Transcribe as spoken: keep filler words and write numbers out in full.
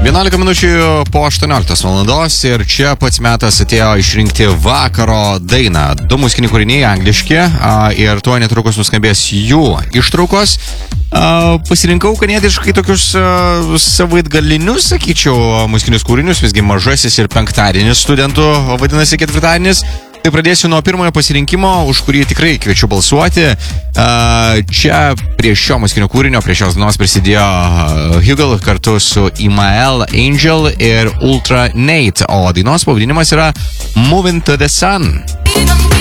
vienuolika minučių po aštuonioliktos valandos ir čia pats metas atėjo išrinkti vakaro dainą. Du muzikiniai kūriniai angliški a, ir tuo netrukus nuskambės jų ištraukos. A, pasirinkau kanadiškai tokius a, savaitgalinius, sakyčiau, muzikinius kūrinius, visgi mažasis ir penktadienis studentų vadinasi ketvirtadienis. Tai pradėsiu nuo pirmojo pasirinkimo, už kurį tikrai kviečiu balsuoti. Čia prie šio muzikinio kūrinio, prie šios dainos prisidėjo Hugel kartu su Imael Angel ir Ultra Nate, o dainos pavadinimas yra Moving to the Sun.